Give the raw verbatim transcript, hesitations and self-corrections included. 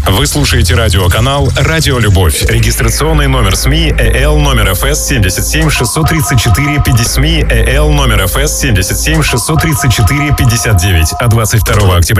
Вы слушаете радиоканал «Радио Любовь». Регистрационный номер СМИ ЭЛ номер ФС семьдесят семь шестьсот тридцать четыре пятьдесят. СМИ ЭЛ номер ФС семьдесят семь шестьсот тридцать четыре пятьдесят девять. А двадцать второго октября